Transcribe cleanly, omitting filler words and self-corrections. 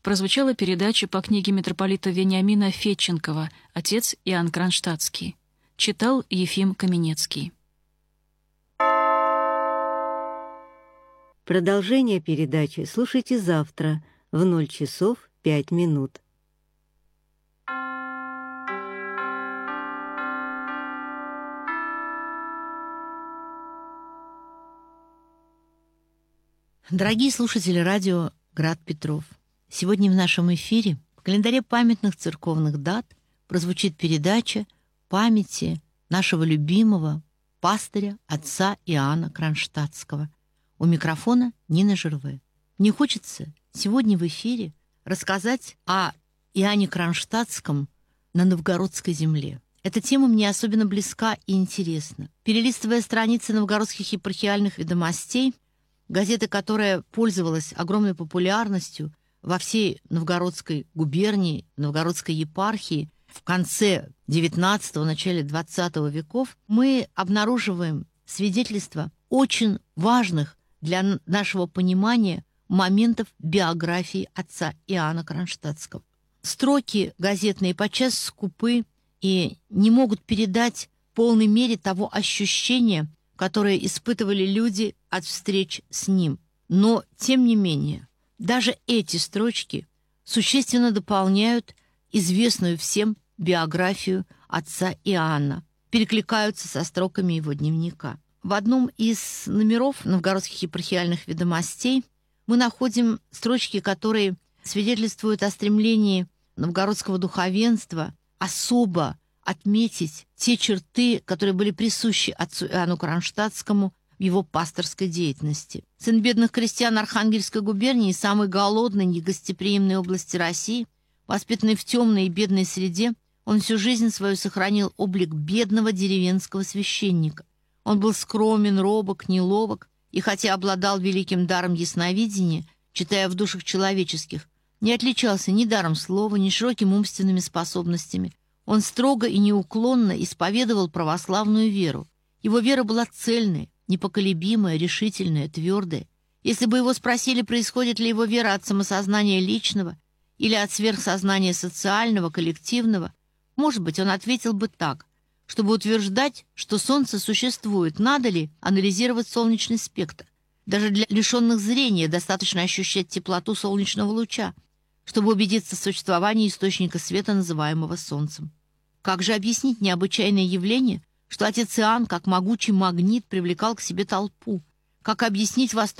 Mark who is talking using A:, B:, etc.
A: прозвучала передача по книге митрополита Вениамина Федченкова «Отец Иоанн Кронштадтский». Читал Ефим Каменецкий.
B: Продолжение передачи слушайте завтра в 0 часов 5 минут.
C: Дорогие слушатели радио «Град Петров», сегодня в нашем эфире в календаре памятных церковных дат прозвучит передача памяти нашего любимого пастыря отца Иоанна Кронштадтского. У микрофона Нина Жерве. Мне хочется сегодня в эфире рассказать о Иоанне Кронштадтском на новгородской земле. Эта тема мне особенно близка и интересна. Перелистывая страницы новгородских епархиальных ведомостей, газета, которая пользовалась огромной популярностью во всей Новгородской губернии, Новгородской епархии в конце XIX – начале XX веков, мы обнаруживаем свидетельства очень важных для нашего понимания моментов биографии отца Иоанна Кронштадтского. Строки газетные подчас скупы и не могут передать в полной мере того ощущения, которое испытывали люди от встреч с ним. Но, тем не менее, даже эти строчки существенно дополняют известную всем биографию отца Иоанна, перекликаются со строками его дневника. В одном из номеров новгородских епархиальных ведомостей мы находим строчки, которые свидетельствуют о стремлении новгородского духовенства особо отметить те черты, которые были присущи отцу Иоанну Кронштадтскому в его пасторской деятельности. Сын бедных крестьян Архангельской губернии, самой голодной, негостеприимной области России, воспитанный в темной и бедной среде, он всю жизнь свою сохранил облик бедного деревенского священника. Он был скромен, робок, неловок, и хотя обладал великим даром ясновидения, читая в душах человеческих, не отличался ни даром слова, ни широкими умственными способностями. Он строго и неуклонно исповедовал православную веру. Его вера была цельная, непоколебимая, решительная, твердая. Если бы его спросили, происходит ли его вера от самосознания личного или от сверхсознания социального, коллективного, может быть, он ответил бы так: чтобы утверждать, что Солнце существует, надо ли анализировать солнечный спектр? Даже для лишенных зрения достаточно ощущать теплоту солнечного луча, чтобы убедиться в существовании источника света, называемого Солнцем. Как же объяснить необычайное явление, что отец Иоанн, как могучий магнит, привлекал к себе толпу? Как объяснить восторг